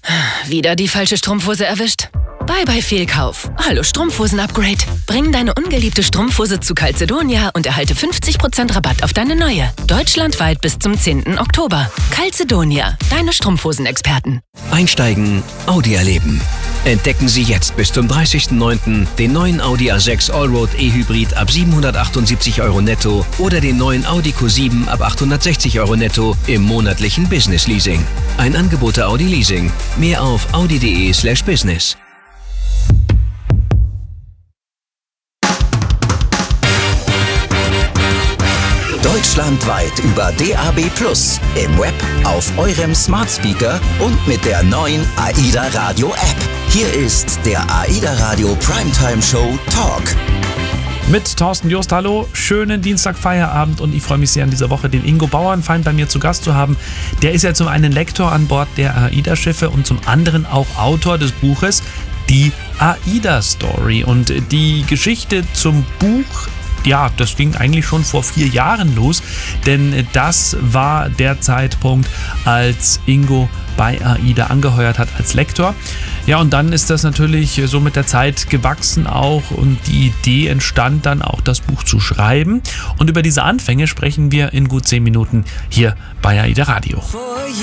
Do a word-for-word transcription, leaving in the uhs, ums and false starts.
Wieder die falsche Strumpfhose erwischt? Bye bye Fehlkauf. Hallo Strumpfhosen-Upgrade. Bring deine ungeliebte Strumpfhose zu Calzedonia und erhalte fünfzig Prozent Rabatt auf deine neue. Deutschlandweit bis zum zehnten Oktober. Calzedonia, deine Strumpfhosen-Experten. Einsteigen, Audi erleben. Entdecken Sie jetzt bis zum dreißigsten neunten den neuen Audi A sechs Allroad E-Hybrid ab siebenhundertachtundsiebzig Euro netto oder den neuen Audi Q sieben ab achthundertsechzig Euro netto im monatlichen Business Leasing. Ein Angebot der Audi Leasing. Mehr auf audi.de slash business. Deutschlandweit über D A B plus, im Web, auf eurem Smart Speaker und mit der neuen AIDA Radio App. Hier ist der AIDA Radio Primetime Show Talk. Mit Thorsten Jost, hallo, schönen Dienstag-Feierabend und ich freue mich sehr, in dieser Woche den Ingo Bauernfeind bei mir zu Gast zu haben. Der ist ja zum einen Lektor an Bord der AIDA-Schiffe und zum anderen auch Autor des Buches Die AIDA-Story. Und die Geschichte zum Buch, ja, das ging eigentlich schon vor vier Jahren los, denn das war der Zeitpunkt, als Ingo bei AIDA angeheuert hat als Lektor. Ja, und dann ist das natürlich so mit der Zeit gewachsen auch und die Idee entstand dann auch, das Buch zu schreiben. Und über diese Anfänge sprechen wir in gut zehn Minuten hier bei AIDA Radio. For